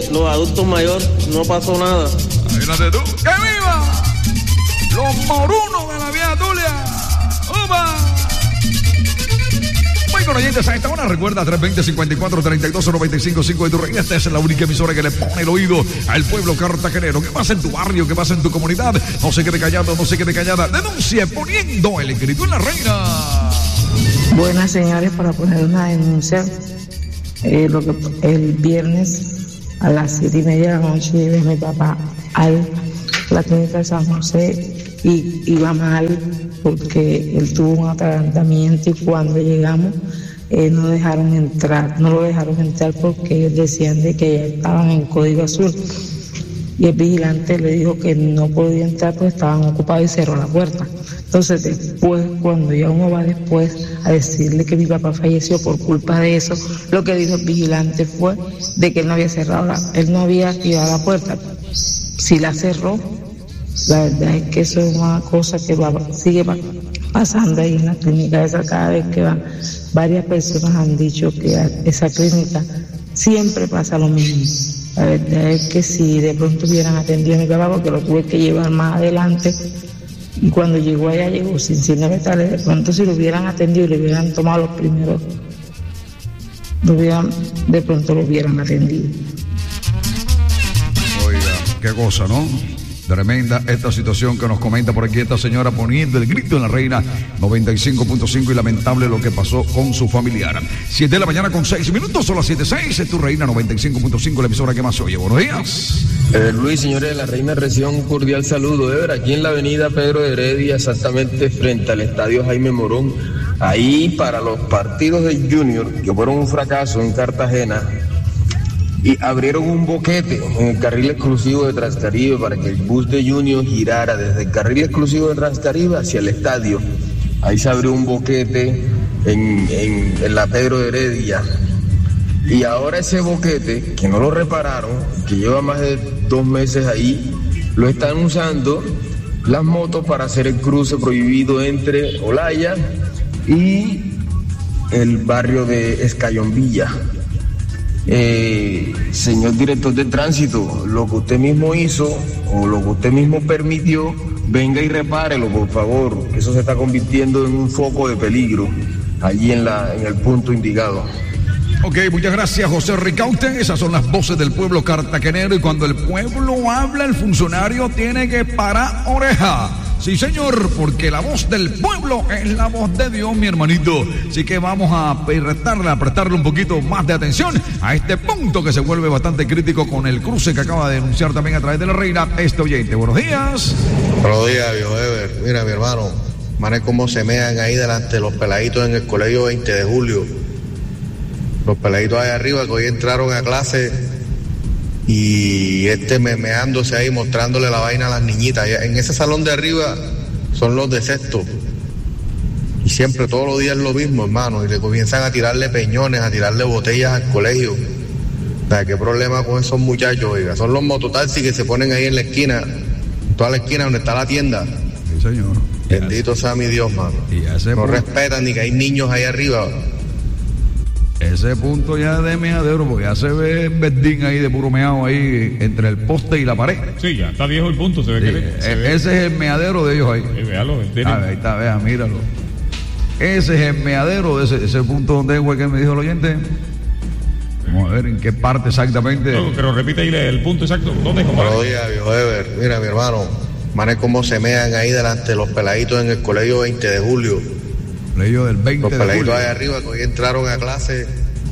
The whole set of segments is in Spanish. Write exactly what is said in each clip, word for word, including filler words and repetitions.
los adultos mayores, no pasó nada. Imagínate tú. ¡Que viva! Los morunos de la vía Tulia. ¡Upa! Bueno, oyentes, a esta hora recuerda tres veinte, cincuenta y cuatro, treinta y dos, noventa y cinco, cinco de tu reina. Esta es la única emisora que le pone el oído al pueblo cartagenero. ¿Qué pasa en tu barrio? ¿Qué pasa en tu comunidad? No se quede callado, no se quede callada. Denuncie poniendo el grito en la reina. Buenas, señores, para poner una denuncia. Eh, lo que, el viernes a las siete y media de la noche llevé a mi papá a la clínica de San José y iba mal porque él tuvo un atragantamiento y cuando llegamos eh, no dejaron entrar, no lo dejaron entrar porque ellos decían de que ya estaban en código azul y el vigilante le dijo que no podía entrar porque estaban ocupados y cerró la puerta. Entonces después, cuando ya uno va después a decirle que mi papá falleció por culpa de eso, lo que dijo el vigilante fue de que él no había cerrado, la, él no había activado la puerta. Si la cerró, la verdad es que eso es una cosa que va, sigue pasando ahí en la clínica esa. Cada vez que van, varias personas han dicho que a esa clínica siempre pasa lo mismo. La verdad es que si de pronto hubieran atendido a mi papá, porque lo tuve que llevar más adelante, y cuando llegó allá llegó sin signos vitales, de pronto si lo hubieran atendido y le hubieran tomado los primeros, lo hubieran, de pronto lo hubieran atendido. Oiga, qué cosa, ¿no? Tremenda esta situación que nos comenta por aquí esta señora poniendo el grito en la reina noventa y cinco punto cinco y lamentable lo que pasó con su familiar. siete de la mañana con seis minutos, son las siete seis, es tu reina noventa y cinco punto cinco, la emisora que más se oye. Buenos días. Eh, Luis, señores de la reina, reciban un cordial saludo. De ver, aquí en la avenida Pedro de Heredia, exactamente frente al estadio Jaime Morón, ahí para los partidos de Junior, que fueron un fracaso en Cartagena, y abrieron un boquete en el carril exclusivo de Transcaribe para que el bus de Junior girara desde el carril exclusivo de Transcaribe hacia el estadio. Ahí se abrió un boquete en, en, en la Pedro de Heredia. Y ahora ese boquete, que no lo repararon, que lleva más de dos meses ahí, lo están usando las motos para hacer el cruce prohibido entre Olaya y el barrio de Escayombilla. Eh, señor director de tránsito, lo que usted mismo hizo o lo que usted mismo permitió, venga y repárelo, por favor, que eso se está convirtiendo en un foco de peligro allí en, la, en el punto indicado. Ok, muchas gracias, José Ricaute. Esas son las voces del pueblo cartagenero y cuando el pueblo habla, el funcionario tiene que parar oreja. Sí, señor, porque la voz del pueblo es la voz de Dios, mi hermanito. Así que vamos a prestarle, a prestarle un poquito más de atención a este punto que se vuelve bastante crítico con el cruce que acaba de denunciar también a través de la reina este oyente. Buenos días. Buenos días, viejo Ever. Mira, mi hermano, manes cómo se mean ahí delante de los peladitos en el colegio veinte de julio. Los peladitos ahí arriba que hoy entraron a clase y este memeándose ahí, mostrándole la vaina a las niñitas. En ese salón de arriba son los de sexto. Y siempre, todos los días es lo mismo, hermano. Y le comienzan a tirarle peñones, a tirarle botellas al colegio. O sea, ¿qué problema con esos muchachos, oiga? Son los mototaxis que se ponen ahí en la esquina, en toda la esquina donde está la tienda. Sí, señor. Bendito sea mi Dios, mano. No respetan ni que hay niños ahí arriba. Ese punto ya de meadero, porque ya se ve Verdín ahí de puro meado ahí entre el poste y la pared. Sí, ya está viejo el punto, se ve sí, que se e- ve. Ese es el meadero de ellos ahí. Sí, véalo, ah, ahí está, vea, míralo. Ese es el meadero de ese, ese punto donde fue que me dijo el oyente. Vamos a ver en qué parte exactamente. No, pero repite ahí el punto exacto. ¿Dónde, compadre? Buenos días, viejo Ever. Mira, mi hermano, manes cómo se mean ahí delante de los peladitos en el colegio veinte de julio. Colegio del veinte los de peladitos julio. ahí arriba que hoy entraron a clase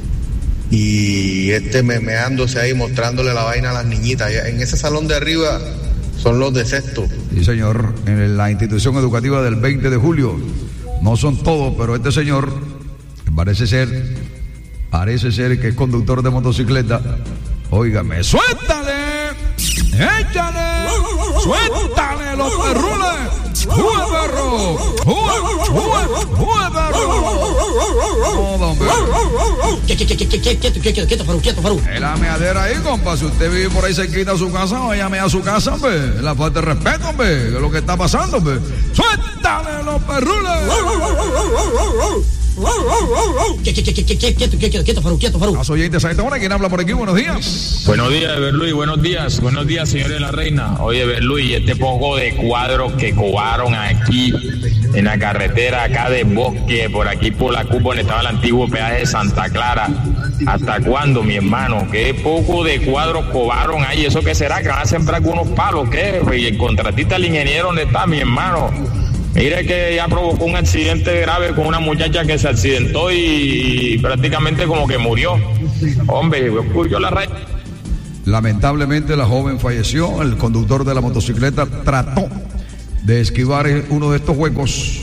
y este memeándose ahí, mostrándole la vaina a las niñitas. En ese salón de arriba son los de sexto. Sí, señor, en la institución educativa del veinte de julio. No son todos, pero este señor, que parece ser, parece ser que es conductor de motocicleta. Óigame, ¡suéltale! ¡Échale! ¡Suéltale los perrules! ¡Jue, perro! ¡Jue, jue, jue, perro! No, don perro. Quieto, Farú, quieto, Farú. Es la meadera ahí, compa. Si usted vive por ahí cerquita a su casa, váyame a su casa, hombre. Es la falta de respeto, hombre. ¿Qué es lo que está pasando, hombre? ¡Suéltale los perrules! Quieto, quieto, quieto, quieto, Farú, quieto, Farú. Los oyentes a esta hora, ¿quién habla por aquí? Buenos días. Buenos días, Everluis, buenos días, buenos días, señores de la reina. Oye, Everluis, este poco de cuadros que cobaron aquí en la carretera acá de Bosque, por aquí por la Cuba, donde estaba el antiguo peaje de Santa Clara. ¿Hasta cuándo, mi hermano? ¿Qué poco de cuadros cobaron ahí? ¿Eso qué será? ¿Que van a sembrar con unos palos? ¿Qué? Y el contratista, el ingeniero, ¿dónde está, mi hermano? Mire que ya provocó un accidente grave con una muchacha que se accidentó y prácticamente como que murió. Hombre, escucho la raíz. Lamentablemente la joven falleció. El conductor de la motocicleta trató de esquivar uno de estos huecos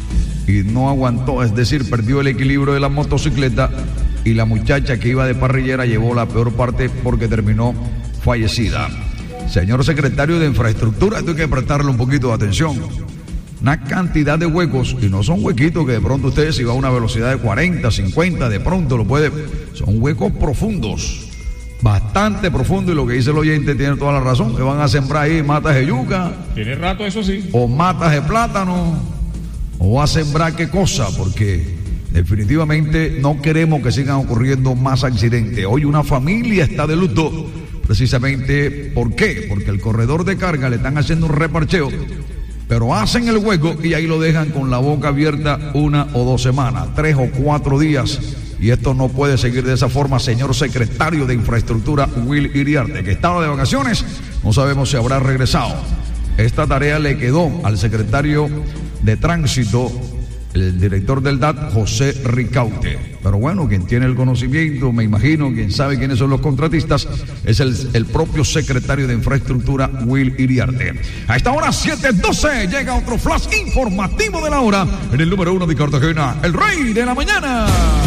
y no aguantó, es decir, perdió el equilibrio de la motocicleta y la muchacha que iba de parrillera llevó la peor parte porque terminó fallecida. Señor secretario de Infraestructura, esto hay que prestarle un poquito de atención. Una cantidad de huecos, y no son huequitos que de pronto usted, si va a una velocidad de cuarenta, cincuenta, de pronto lo puede. Son huecos profundos, bastante profundos, y lo que dice el oyente tiene toda la razón, que van a sembrar ahí matas de yuca. Tiene rato, eso sí. O matas de plátano, o va a sembrar qué cosa, porque definitivamente no queremos que sigan ocurriendo más accidentes. Hoy una familia está de luto, precisamente, ¿por qué? Porque el corredor de carga le están haciendo un reparcheo, pero hacen el hueco y ahí lo dejan con la boca abierta una o dos semanas, tres o cuatro días. Y esto no puede seguir de esa forma, señor secretario de Infraestructura, Will Iriarte, que estaba de vacaciones, no sabemos si habrá regresado. Esta tarea le quedó al secretario de Tránsito, el director del D A T, José Ricaute. Pero bueno, quien tiene el conocimiento, me imagino, quien sabe quiénes son los contratistas, es el, el propio secretario de Infraestructura, Will Iriarte. A esta hora, siete doce, llega otro flash informativo de la hora en el número uno de Cartagena, el rey de la mañana.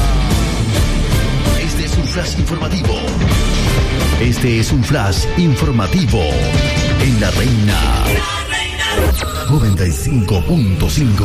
Este es un flash informativo. Este es un flash informativo en La Reina. noventa y cinco punto cinco.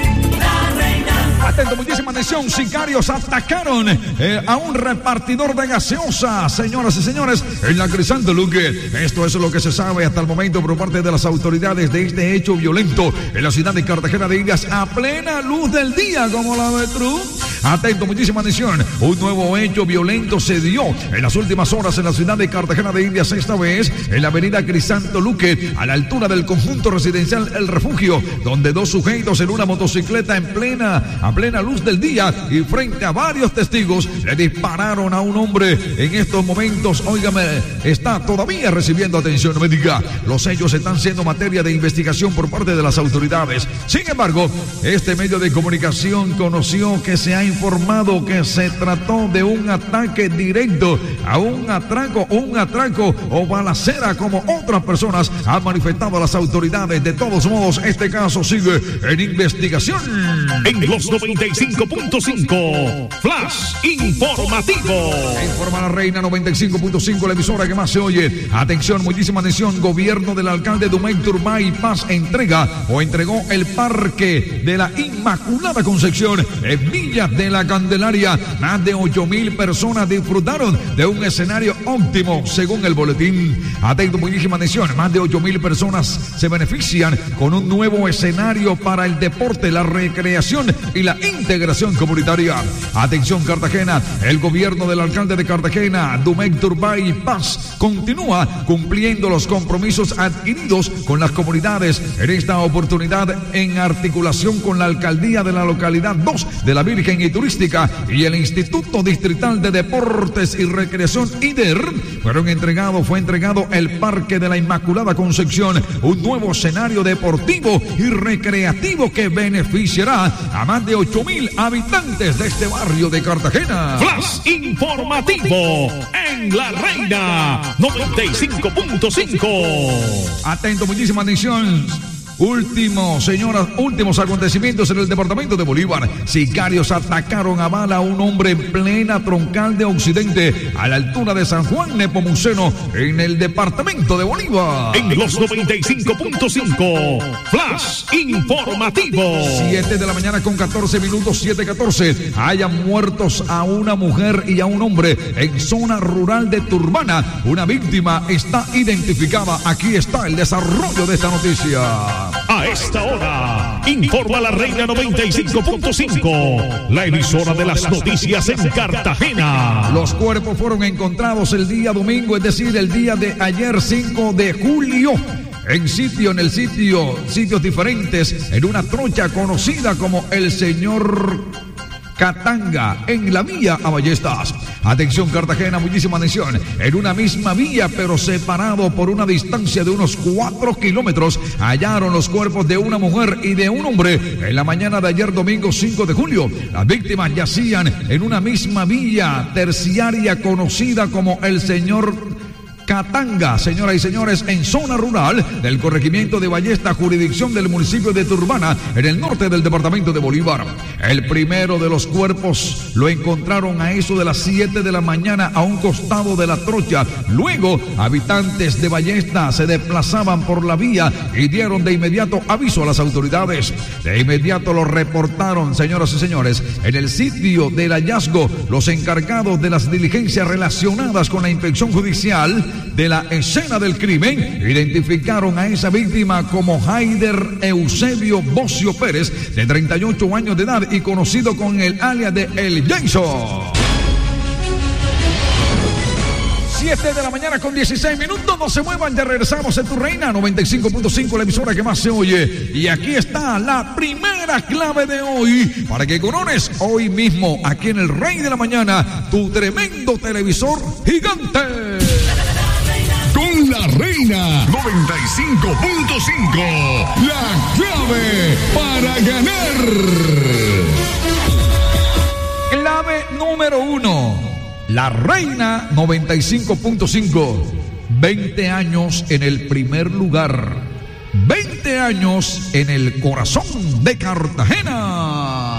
Atento, muchísima atención. Sicarios atacaron eh, a un repartidor de gaseosa, señoras y señores, en la Crisanto Luque. Esto es lo que se sabe hasta el momento por parte de las autoridades de este hecho violento en la ciudad de Cartagena de Indias a plena luz del día, como la de Trump. Atento, muchísima atención. Un nuevo hecho violento se dio en las últimas horas en la ciudad de Cartagena de Indias, esta vez en la avenida Crisanto Luque, a la altura del conjunto residencial El Refugio, donde dos sujetos en una motocicleta en plena, a plena luz del día y frente a varios testigos le dispararon a un hombre. En estos momentos, óigame, está todavía recibiendo atención médica. Los hechos están siendo materia de investigación por parte de las autoridades. Sin embargo, este medio de comunicación conoció que se ha informado que se trató de un ataque directo a un atraco o un atraco o balacera, como otras personas han manifestado a las autoridades. De todos modos, este caso sigue en investigación. En los noventa y cinco punto cinco, flash informativo. Informa La Reina noventa y cinco punto cinco, la emisora que más se oye. Atención, muchísima atención. Gobierno del alcalde Dumey Turbay Paz entrega o entregó el Parque de la Inmaculada Concepción en Villa de la Candelaria. Más de ocho mil personas disfrutaron de un escenario óptimo, según el boletín. Atento, muchísima atención. Más de ocho mil personas se benefician con un nuevo escenario para el deporte, la recreación y la integración comunitaria. Atención, Cartagena. El gobierno del alcalde de Cartagena, Dumey Turbay Paz, continúa cumpliendo los compromisos adquiridos con las comunidades. En esta oportunidad, en articulación con la alcaldía de la localidad dos de la Virgen y Turística y el Instituto Distrital de Deportes y Recreación I D E R, fueron entregados, fue entregado el Parque de la Inmaculada Concepción, un nuevo escenario deportivo y recreativo que beneficiará a más de ocho mil habitantes de este barrio de Cartagena. Flash informativo en La Reina noventa y cinco punto cinco. Atento, muchísima atención. Últimos, señoras, últimos acontecimientos en el departamento de Bolívar. Sicarios atacaron a bala a un hombre en plena troncal de Occidente, a la altura de San Juan Nepomuceno, en el departamento de Bolívar. En los noventa y cinco punto cinco, flash informativo. siete de la mañana con catorce minutos, siete catorce. Hayan muertos a una mujer y a un hombre en zona rural de Turbana. Una víctima está identificada. Aquí está el desarrollo de esta noticia. A esta hora, informa la Reina noventa y cinco punto cinco, la emisora de las noticias en Cartagena. Los cuerpos fueron encontrados el día domingo, es decir, el día de ayer, cinco de julio. En sitio, en el sitio, sitios diferentes, en una trocha conocida como el Señor Catanga, en la vía a Ballestas. Atención Cartagena, muchísima atención. En una misma vía, pero separado por una distancia de unos cuatro kilómetros, hallaron los cuerpos de una mujer y de un hombre en la mañana de ayer domingo cinco de julio. Las víctimas yacían en una misma vía terciaria conocida como el Señor Catanga, señoras y señores, en zona rural del corregimiento de Ballesta, jurisdicción del municipio de Turbana, en el norte del departamento de Bolívar. El primero de los cuerpos lo encontraron a eso de las siete de la mañana a un costado de la trocha. Luego, habitantes de Ballesta se desplazaban por la vía y dieron de inmediato aviso a las autoridades. De inmediato lo reportaron, señoras y señores, en el sitio del hallazgo, los encargados de las diligencias relacionadas con la inspección judicial de la escena del crimen identificaron a esa víctima como Haider Eusebio Bocio Pérez, de treinta y ocho años de edad y conocido con el alias de El Jason. siete de la mañana con dieciséis minutos, no se muevan, ya regresamos en Tu Reina noventa y cinco punto cinco, la emisora que más se oye. Y aquí está la primera clave de hoy para que corones hoy mismo aquí en el Rey de la Mañana tu tremendo televisor gigante. Con la Reina noventa y cinco punto cinco, la clave para ganar. Clave número uno. La Reina noventa y cinco punto cinco. veinte años en el primer lugar. veinte años en el corazón de Cartagena.